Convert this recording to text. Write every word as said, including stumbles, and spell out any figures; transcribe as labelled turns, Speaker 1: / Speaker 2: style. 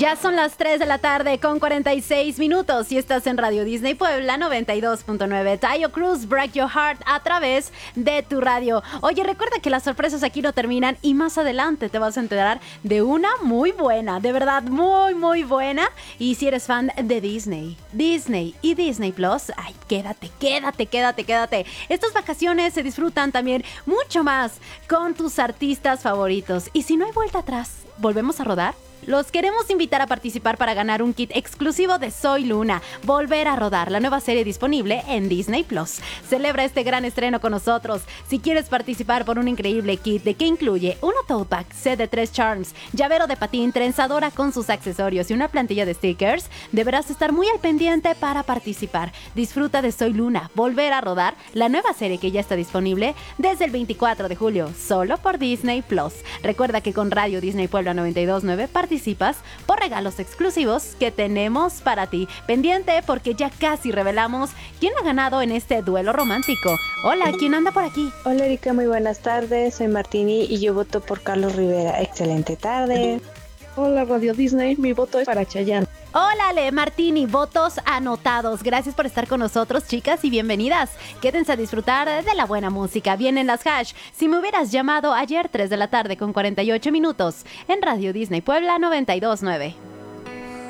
Speaker 1: Ya son las tres de la tarde con cuarenta y seis minutos y estás en Radio Disney Puebla noventa y dos punto nueve. Taio Cruz, Break Your Heart a través de tu radio. Oye, recuerda que las sorpresas aquí no terminan y más adelante te vas a enterar de una muy buena, de verdad muy muy buena. Y si eres fan de Disney, Disney y Disney Plus, ay, quédate, quédate, quédate, quédate. Estas vacaciones se disfrutan también mucho más con tus artistas favoritos. Y si no hay vuelta atrás, ¿volvemos a rodar? Los queremos invitar a participar para ganar un kit exclusivo de Soy Luna, Volver a Rodar, la nueva serie disponible en Disney Plus. Celebra este gran estreno con nosotros. Si quieres participar por un increíble kit de que incluye un tote bag, set de tres charms, llavero de patín, trenzadora con sus accesorios y una plantilla de stickers, deberás estar muy al pendiente para participar. Disfruta de Soy Luna, Volver a Rodar, la nueva serie que ya está disponible desde el veinticuatro de julio, solo por Disney Plus. Recuerda que con Radio Disney Puebla noventa y dos punto nueve participas por regalos exclusivos que tenemos para ti. Pendiente porque ya casi revelamos quién ha ganado en este duelo romántico. Hola, ¿quién anda por aquí?
Speaker 2: Hola Erika, muy buenas tardes, soy Martini y yo voto por Carlos Rivera. Excelente tarde.
Speaker 3: Hola Radio Disney, mi voto es para Chayanne.
Speaker 1: Hola Ale, Martini, votos anotados. Gracias por estar con nosotros, chicas, y bienvenidas. Quédense a disfrutar de la buena música. Vienen las hash. Si me hubieras llamado ayer, tres de la tarde con cuarenta y ocho minutos, en Radio Disney Puebla noventa y dos punto nueve.